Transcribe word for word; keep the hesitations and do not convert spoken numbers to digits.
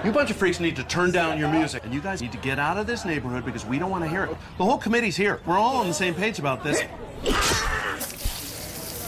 You bunch of freaks need to turn down your music, and you guys need to get out of this neighborhood because we don't want to hear it. The whole committee's here. We're all on the same page about this.